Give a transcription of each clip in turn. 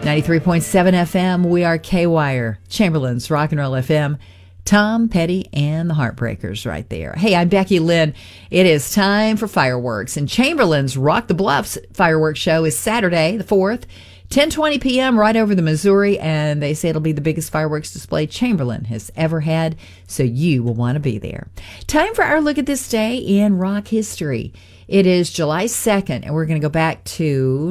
93.7 FM, we are K-Wire, Chamberlain's Rock and Roll FM. Tom Petty and the Heartbreakers right there. Hey, I'm Becky Lynn. It is time for fireworks, and Chamberlain's Rock the Bluffs fireworks show is Saturday, the 4th, 10:20 p.m. right over the Missouri, and they say it'll be the biggest fireworks display Chamberlain has ever had, so you will want to be there. Time for our look at this day in rock history. It is July 2nd, and we're going to go back to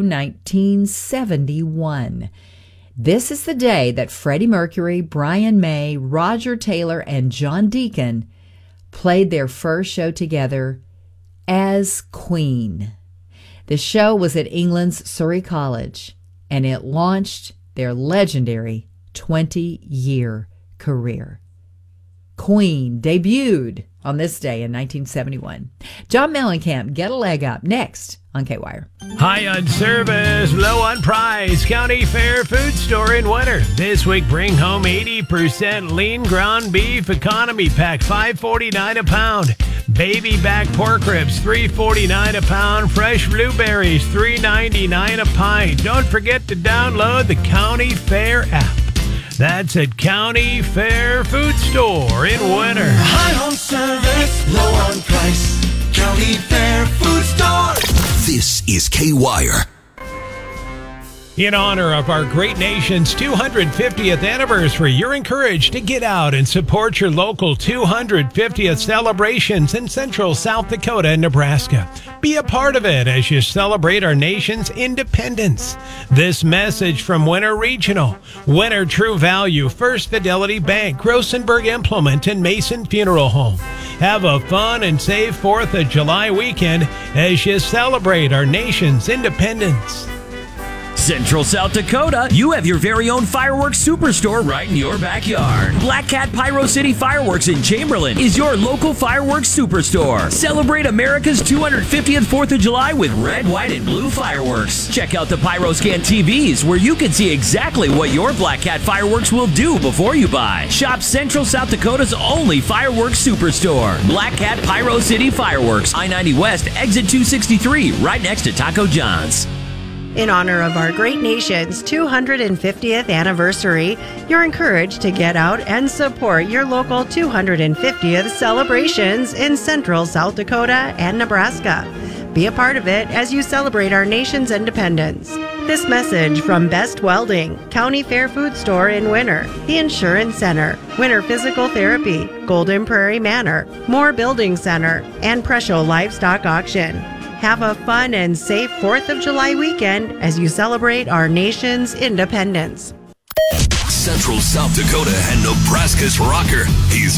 1971. This is the day that Freddie Mercury, Brian May, Roger Taylor, and John Deacon played their first show together as Queen. The show was at England's Surrey College, and it launched their legendary 20-year career. Queen debuted on this day in 1971. John Mellencamp, Get a Leg Up, next on K-Wire. High on service, low on price. County Fair Food Store in winter. This week, bring home 80% lean ground beef economy pack, $5.49 a pound. Baby back pork ribs, $3.49 a pound. Fresh blueberries, $3.99 a pint. Don't forget to download the County Fair app. That's at County Fair Food Store in winter. High on service, low on price. County Fair Food Store. This is K-Wire. In honor of our great nation's 250th anniversary, you're encouraged to get out and support your local 250th celebrations in central South Dakota and Nebraska. Be a part of it as you celebrate our nation's independence. This message from Winter Regional, Winter True Value, First Fidelity Bank, Grossenberg Implement, and Mason Funeral Home. Have a fun and safe 4th of July weekend as you celebrate our nation's independence. Central South Dakota, you have your very own fireworks superstore right in your backyard. Black Cat Pyro City Fireworks in Chamberlain is your local fireworks superstore. Celebrate America's 250th 4th of July with red, white, and blue fireworks. Check out the PyroScan TVs where you can see exactly what your Black Cat fireworks will do before you buy. Shop Central South Dakota's only fireworks superstore. Black Cat Pyro City Fireworks, I-90 West, exit 263, right next to Taco John's. In honor of our great nation's 250th anniversary, you're encouraged to get out and support your local 250th celebrations in central South Dakota and Nebraska. Be a part of it as you celebrate our nation's independence. This message from Best Welding, County Fair Food Store in Winter, the Insurance Center, Winter Physical Therapy, Golden Prairie Manor, Moore Building Center, and Presho Livestock Auction. Have a fun and safe 4th of July weekend as you celebrate our nation's independence. Central South Dakota and Nebraska's rocker. He's